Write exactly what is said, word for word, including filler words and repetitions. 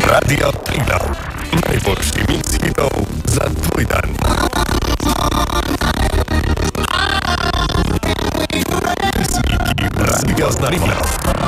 Radio Triglav. Najboljši mix hitov za tvoj dan. Pesniki Radio Triglav.